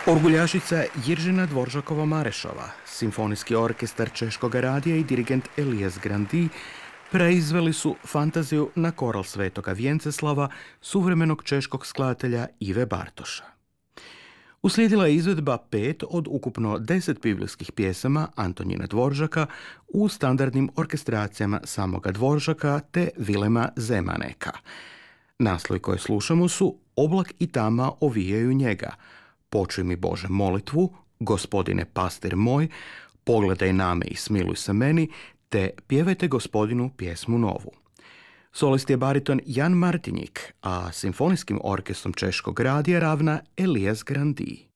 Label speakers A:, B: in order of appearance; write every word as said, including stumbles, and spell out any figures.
A: Orguljašica Jiržina Dvoržakova-Marešova, simfonijski orkestar Češkog radija i dirigent Elias Grandi preizveli su fantaziju na koral Svetoga Vjenceslava suvremenog češkog skladatelja Ive Bartoša. Uslijedila je izvedba pet od ukupno deset biblijskih pjesama Antonjina Dvoržaka u standardnim orkestracijama samoga Dvoržaka te Vilema Zemaneka. Naslovi koje slušamo su Oblak i tama ovijaju njega, Počuj mi Bože molitvu, Gospodine pastir moj, Pogledaj na me i smiluj se meni, te Pjevajte Gospodinu pjesmu novu. Solist je bariton Jan Martinjik, a simfonijskim orkestrom Češkog radija ravna Elias Grandi.